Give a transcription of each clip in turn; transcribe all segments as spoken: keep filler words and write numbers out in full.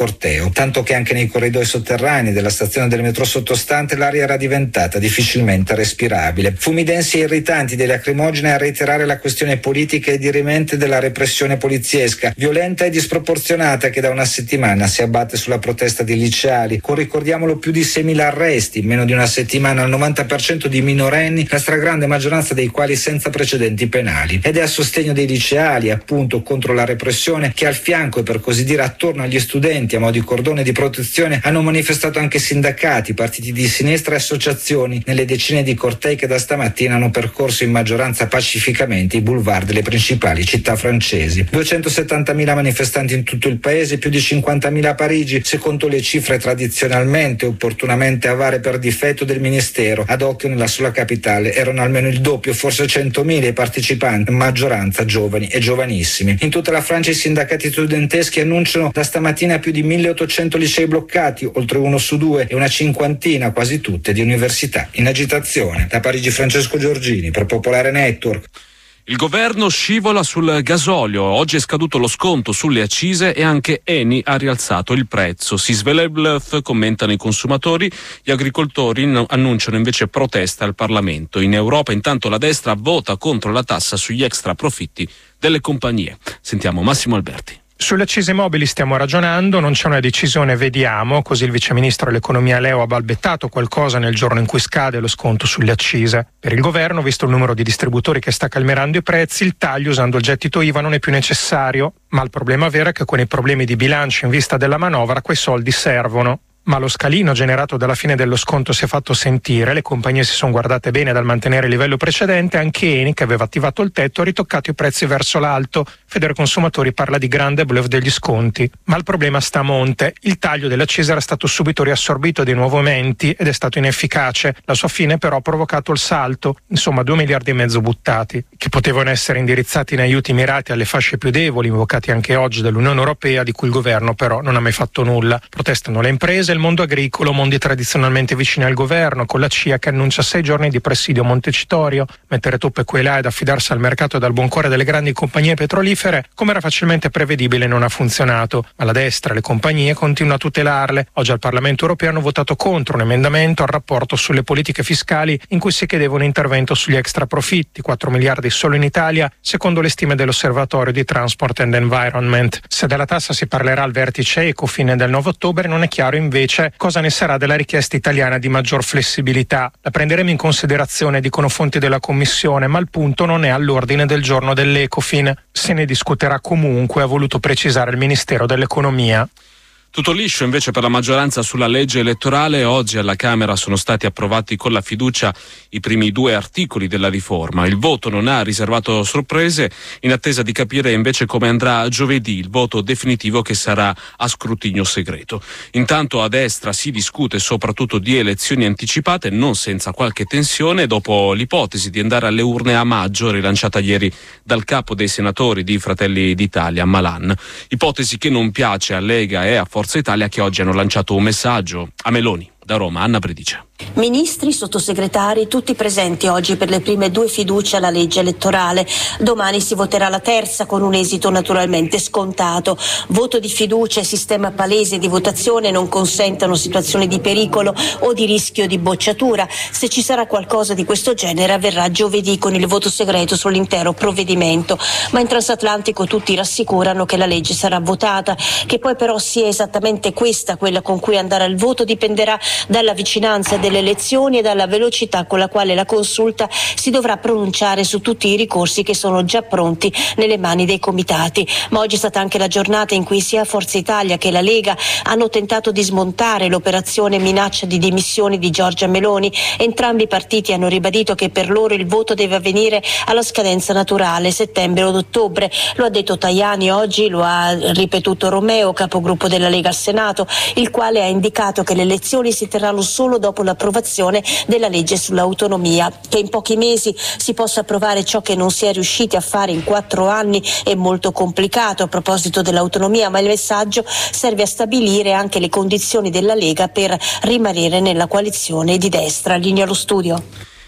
corteo, tanto che anche nei corridoi sotterranei della stazione del metro sottostante l'aria era diventata difficilmente respirabile. Fumi densi e irritanti dei lacrimogeni a reiterare la questione politica e dirimente della repressione poliziesca, violenta e disproporzionata, che da una settimana si abbatte sulla protesta di liceali, con, ricordiamolo, più di seimila arresti in meno di una settimana, al novanta per cento di minorenni, la stragrande maggioranza dei quali senza precedenti penali. Ed è a sostegno dei liceali, appunto, contro la repressione, che al fianco e per così dire attorno agli studenti a mo' di cordone di protezione hanno manifestato anche sindacati, partiti di sinistra e associazioni nelle decine di cortei che da stamattina hanno percorso in maggioranza pacificamente i boulevard delle principali città francesi. duecentosettantamila manifestanti in tutto il paese, più di cinquantamila a Parigi, secondo le cifre tradizionalmente opportunamente avare per difetto del ministero. Ad occhio nella sola capitale erano almeno il doppio, forse centomila i partecipanti, maggioranza giovani e giovanissimi. In tutta la Francia i sindacati studenteschi annunciano da stamattina più di milleottocento licei bloccati, oltre uno su due, e una cinquantina, quasi tutte, di università in agitazione. Da Parigi Francesco Giorgini per Popolare Network. Il governo scivola sul gasolio, oggi è scaduto lo sconto sulle accise e anche Eni ha rialzato il prezzo. Si svela il bluff, commentano i consumatori, gli agricoltori annunciano invece protesta al Parlamento. In Europa intanto la destra vota contro la tassa sugli extra profitti delle compagnie. Sentiamo Massimo Alberti. Sulle accise mobili stiamo ragionando, non c'è una decisione, vediamo, così il viceministro dell'economia Leo ha balbettato qualcosa nel giorno in cui scade lo sconto sulle accise. Per il governo, visto il numero di distributori che sta calmierando i prezzi, il taglio usando il gettito I V A non è più necessario, ma il problema vero è che con i problemi di bilancio in vista della manovra quei soldi servono. Ma lo scalino generato dalla fine dello sconto si è fatto sentire, le compagnie si sono guardate bene dal mantenere il livello precedente, anche Eni, che aveva attivato il tetto, ha ritoccato i prezzi verso l'alto. Federconsumatori parla di grande bluff degli sconti. Ma il problema sta a monte. Il taglio dell'accisa era stato subito riassorbito dai nuovi aumenti ed è stato inefficace. La sua fine però ha provocato il salto, insomma due miliardi e mezzo buttati, che potevano essere indirizzati in aiuti mirati alle fasce più deboli, invocati anche oggi dall'Unione Europea, di cui il governo però non ha mai fatto nulla. Protestano le imprese, il mondo agricolo, mondi tradizionalmente vicini al governo, con la C I A che annuncia sei giorni di presidio a Montecitorio. Mettere toppe qua e là ed affidarsi al mercato e dal buon cuore delle grandi compagnie petrolifere, come era facilmente prevedibile, non ha funzionato, ma la destra e le compagnie continuano a tutelarle. Oggi al Parlamento europeo hanno votato contro un emendamento al rapporto sulle politiche fiscali in cui si chiedeva un intervento sugli extra profitti, quattro miliardi solo in Italia, secondo le stime dell'Osservatorio di Transport and Environment. Se della tassa si parlerà al vertice Ecofin del nove ottobre, non è chiaro invece cosa ne sarà della richiesta italiana di maggior flessibilità. La prenderemo in considerazione, dicono fonti della Commissione, ma il punto non è all'ordine del giorno dell'Ecofin. Se ne discuterà comunque, ha voluto precisare il Ministero dell'Economia. Tutto liscio invece per la maggioranza sulla legge elettorale. Oggi alla Camera sono stati approvati con la fiducia i primi due articoli della riforma. Il voto non ha riservato sorprese, in attesa di capire invece come andrà giovedì il voto definitivo, che sarà a scrutinio segreto. Intanto a destra si discute soprattutto di elezioni anticipate, non senza qualche tensione, dopo l'ipotesi di andare alle urne a maggio rilanciata ieri dal capo dei senatori di Fratelli d'Italia, Malan. Ipotesi che non piace a Lega e a Forza Italia, che oggi hanno lanciato un messaggio a Meloni. Da Roma, Anna Predice. Ministri, sottosegretari, tutti presenti oggi per le prime due fiducie alla legge elettorale. Domani si voterà la terza con un esito naturalmente scontato. Voto di fiducia e sistema palese di votazione non consentono situazioni di pericolo o di rischio di bocciatura. Se ci sarà qualcosa di questo genere avverrà giovedì con il voto segreto sull'intero provvedimento. Ma in transatlantico tutti rassicurano che la legge sarà votata, che poi però sia esattamente questa quella con cui andare al voto dipenderà dalla vicinanza delle elezioni e dalla velocità con la quale la consulta si dovrà pronunciare su tutti i ricorsi che sono già pronti nelle mani dei comitati. Ma oggi è stata anche la giornata in cui sia Forza Italia che la Lega hanno tentato di smontare l'operazione minaccia di dimissioni di Giorgia Meloni. Entrambi i partiti hanno ribadito che per loro il voto deve avvenire alla scadenza naturale, settembre o ottobre. Lo ha detto Tajani oggi, lo ha ripetuto Romeo, capogruppo della Lega al Senato, il quale ha indicato che le elezioni si terranno solo dopo l'approvazione della legge sull'autonomia. Che in pochi mesi si possa approvare ciò che non si è riusciti a fare in quattro anni è molto complicato a proposito dell'autonomia, ma il messaggio serve a stabilire anche le condizioni della Lega per rimanere nella coalizione di destra. Linea allo studio.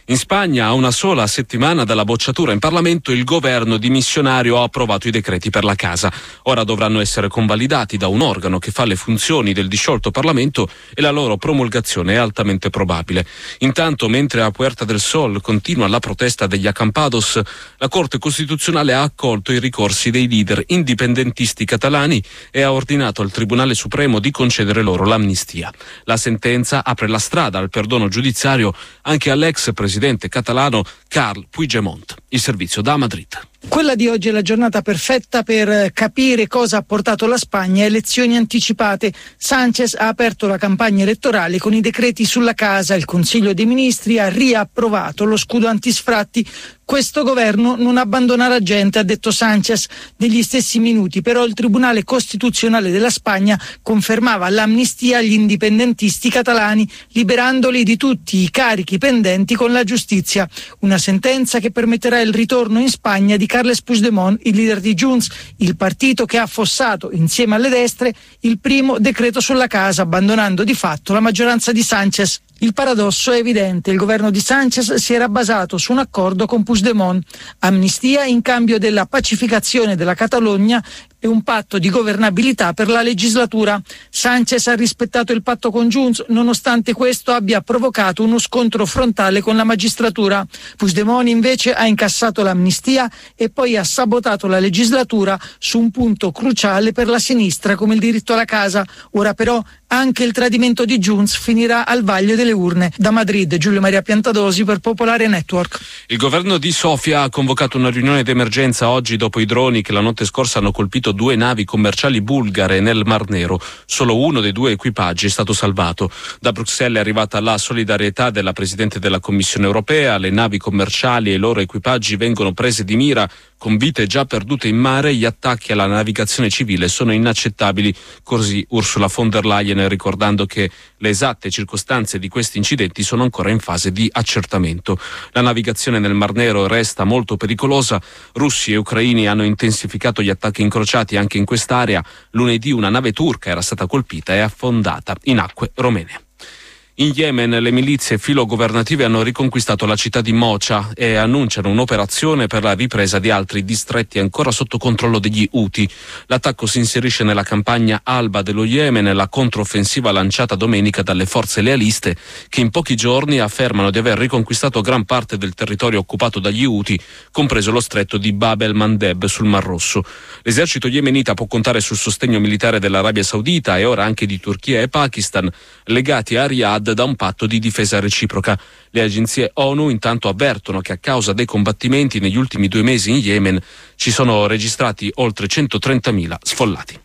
In Spagna, a una sola settimana dalla bocciatura in Parlamento, il governo dimissionario ha approvato i decreti per la casa. Ora dovranno essere convalidati da un organo che fa le funzioni del disciolto Parlamento e la loro promulgazione è altamente probabile. Intanto, mentre a Puerta del Sol continua la protesta degli acampados, la Corte Costituzionale ha accolto i ricorsi dei leader indipendentisti catalani e ha ordinato al Tribunale Supremo di concedere loro l'amnistia. La sentenza apre la strada al perdono giudiziario anche all'ex presidente presidente catalano Carles Puigdemont. Il servizio da Madrid. Quella di oggi è la giornata perfetta per capire cosa ha portato la Spagna a elezioni anticipate. Sánchez ha aperto la campagna elettorale con i decreti sulla casa. Il Consiglio dei Ministri ha riapprovato lo scudo antisfratti. Questo governo non abbandona la gente, ha detto Sánchez. Negli stessi minuti, però, il Tribunale Costituzionale della Spagna confermava l'amnistia agli indipendentisti catalani, liberandoli di tutti i carichi pendenti con la giustizia. Una sentenza che permetterà il ritorno in Spagna di Carles Puigdemont, il leader di Junts, il partito che ha affossato, insieme alle destre, il primo decreto sulla casa, abbandonando di fatto la maggioranza di Sánchez. Il paradosso è evidente, il governo di Sánchez si era basato su un accordo con Puigdemont, amnistia in cambio della pacificazione della Catalogna e un patto di governabilità per la legislatura. Sánchez ha rispettato il patto con Junts, nonostante questo abbia provocato uno scontro frontale con la magistratura. Puigdemont invece ha incassato l'amnistia e poi ha sabotato la legislatura su un punto cruciale per la sinistra come il diritto alla casa. Ora però anche il tradimento di Junts finirà al vaglio delle urne. Da Madrid, Giulio Maria Piantadosi per Popolare Network. Il governo di Sofia ha convocato una riunione d'emergenza oggi dopo i droni che la notte scorsa hanno colpito due navi commerciali bulgare nel Mar Nero. Solo uno dei due equipaggi è stato salvato. Da Bruxelles è arrivata la solidarietà della Presidente della Commissione europea. Le navi commerciali e i loro equipaggi vengono prese di mira con vite già perdute in mare. Gli attacchi alla navigazione civile sono inaccettabili, così Ursula von der Leyen, ricordando che le esatte circostanze di questi incidenti sono ancora in fase di accertamento. La navigazione nel Mar Nero resta molto pericolosa. Russi e ucraini hanno intensificato gli attacchi incrociati anche in quest'area. Lunedì una nave turca era stata colpita e affondata in acque romene. In Yemen le milizie filogovernative hanno riconquistato la città di Mocha e annunciano un'operazione per la ripresa di altri distretti ancora sotto controllo degli Houthi. L'attacco si inserisce nella campagna Alba dello Yemen, la controffensiva lanciata domenica dalle forze lealiste che in pochi giorni affermano di aver riconquistato gran parte del territorio occupato dagli Houthi, compreso lo stretto di Bab el-Mandeb sul Mar Rosso. L'esercito yemenita può contare sul sostegno militare dell'Arabia Saudita e ora anche di Turchia e Pakistan, legati a Riyadh da un patto di difesa reciproca. Le agenzie ONU intanto avvertono che a causa dei combattimenti negli ultimi due mesi in Yemen ci sono registrati oltre centotrentamila sfollati.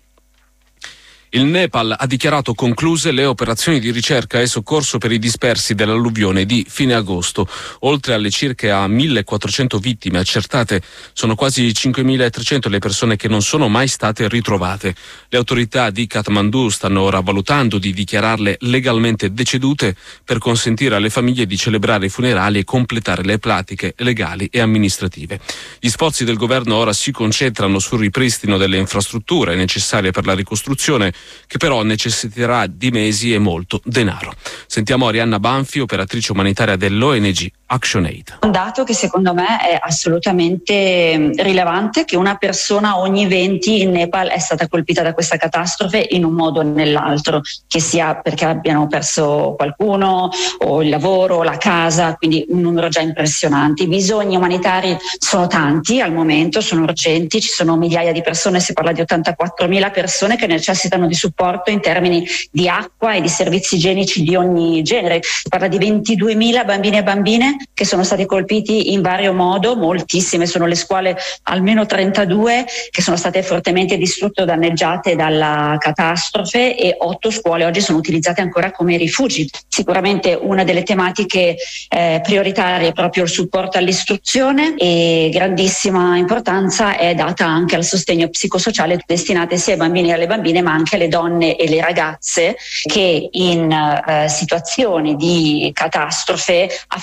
Il Nepal ha dichiarato concluse le operazioni di ricerca e soccorso per i dispersi dell'alluvione di fine agosto. Oltre alle circa millequattrocento vittime accertate, sono quasi cinquemilatrecento le persone che non sono mai state ritrovate. Le autorità di Kathmandu stanno ora valutando di dichiararle legalmente decedute per consentire alle famiglie di celebrare i funerali e completare le pratiche legali e amministrative. Gli sforzi del governo ora si concentrano sul ripristino delle infrastrutture necessarie per la ricostruzione, che però necessiterà di mesi e molto denaro. Sentiamo Arianna Banfi, operatrice umanitaria dell'O N G ActionAid. Un dato che secondo me è assolutamente rilevante, che una persona ogni venti in Nepal è stata colpita da questa catastrofe in un modo o nell'altro, che sia perché abbiano perso qualcuno o il lavoro o la casa, quindi un numero già impressionante. I bisogni umanitari sono tanti al momento, sono urgenti, ci sono migliaia di persone, si parla di ottantaquattromila persone che necessitano di supporto in termini di acqua e di servizi igienici di ogni genere. Si parla di ventiduemila bambini e bambine che sono stati colpiti in vario modo, moltissime sono le scuole, almeno trentadue, che sono state fortemente distrutte o danneggiate dalla catastrofe, e otto scuole oggi sono utilizzate ancora come rifugi. Sicuramente una delle tematiche eh, prioritarie è proprio il supporto all'istruzione, e grandissima importanza è data anche al sostegno psicosociale destinate sia ai bambini e alle bambine ma anche alle donne e le ragazze che in eh, situazioni di catastrofe affrontano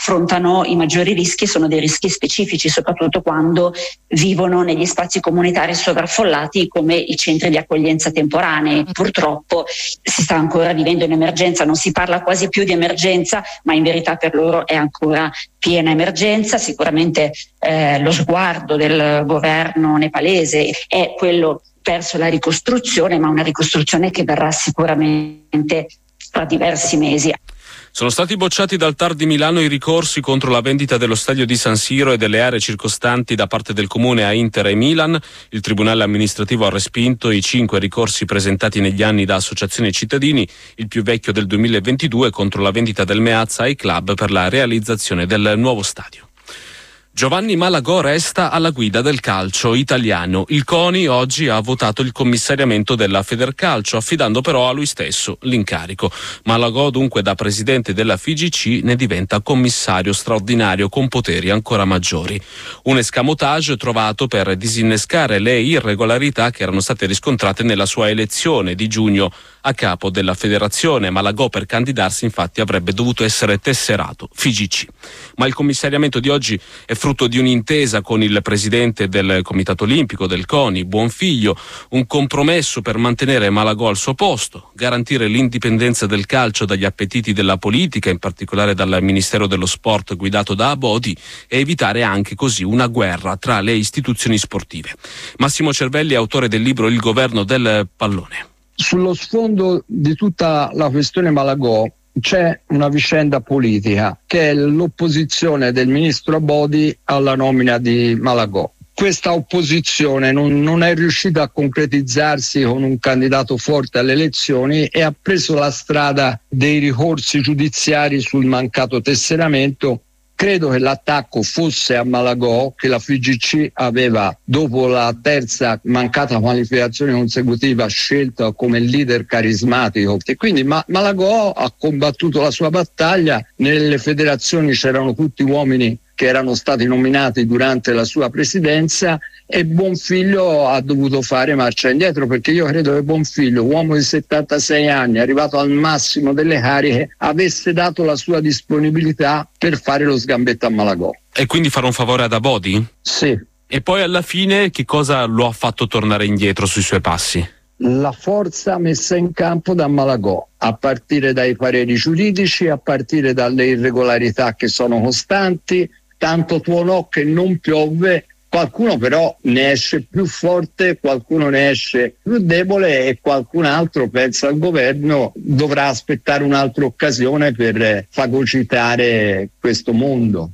corrono i maggiori rischi sono dei rischi specifici, soprattutto quando vivono negli spazi comunitari sovraffollati come i centri di accoglienza temporanei. Purtroppo si sta ancora vivendo un'emergenza, non si parla quasi più di emergenza, ma in verità per loro è ancora piena emergenza. Sicuramente eh, lo sguardo del governo nepalese è quello verso la ricostruzione, ma una ricostruzione che verrà sicuramente tra diversi mesi. Sono stati bocciati dal T A R di Milano i ricorsi contro la vendita dello stadio di San Siro e delle aree circostanti da parte del Comune a Inter e Milan. Il Tribunale amministrativo ha respinto i cinque ricorsi presentati negli anni da associazioni e cittadini, il più vecchio del duemilaventidue contro la vendita del Meazza ai club per la realizzazione del nuovo stadio. Giovanni Malagò resta alla guida del calcio italiano. Il CONI oggi ha votato il commissariamento della Federcalcio, affidando però a lui stesso l'incarico. Malagò, dunque, da presidente della F I G C ne diventa commissario straordinario con poteri ancora maggiori. Un escamotage trovato per disinnescare le irregolarità che erano state riscontrate nella sua elezione di giugno a capo della federazione. Malagò, per candidarsi, infatti avrebbe dovuto essere tesserato F I G C. Ma il commissariamento di oggi è frutto di un'intesa con il presidente del Comitato Olimpico del CONI, Buonfiglio, un compromesso per mantenere Malagò al suo posto, garantire l'indipendenza del calcio dagli appetiti della politica, in particolare dal Ministero dello Sport guidato da Abodi, e evitare anche così una guerra tra le istituzioni sportive. Massimo Cervelli è autore del libro Il governo del pallone. Sullo sfondo di tutta la questione Malagò c'è una vicenda politica, che è l'opposizione del ministro Abodi alla nomina di Malagò. Questa opposizione non, non è riuscita a concretizzarsi con un candidato forte alle elezioni e ha preso la strada dei ricorsi giudiziari sul mancato tesseramento. Credo che l'attacco fosse a Malagò, che la F I G C aveva, dopo la terza mancata qualificazione consecutiva, scelto come leader carismatico. E quindi Ma- Malagò ha combattuto la sua battaglia. Nelle federazioni c'erano tutti uomini che erano stati nominati durante la sua presidenza, e Buonfiglio ha dovuto fare marcia indietro, perché io credo che Buonfiglio, uomo di settantasei anni, arrivato al massimo delle cariche, avesse dato la sua disponibilità per fare lo sgambetto a Malagò. E quindi fare un favore ad Abodi? Sì. E poi alla fine che cosa lo ha fatto tornare indietro sui suoi passi? La forza messa in campo da Malagò, a partire dai pareri giuridici, a partire dalle irregolarità che sono costanti. Tanto tuonò che non piove, qualcuno però ne esce più forte, qualcuno ne esce più debole, e qualcun altro, pensa al governo, dovrà aspettare un'altra occasione per fagocitare questo mondo.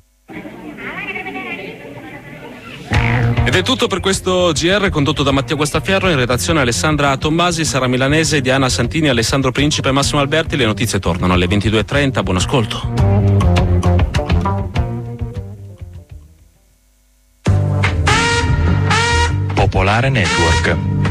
Ed è tutto per questo G R condotto da Mattia Guastaferro, in redazione Alessandra Tommasi, Sara Milanese, Diana Santini, Alessandro Principe e Massimo Alberti. Le notizie tornano alle ventidue e trenta, buon ascolto. Popolare Network.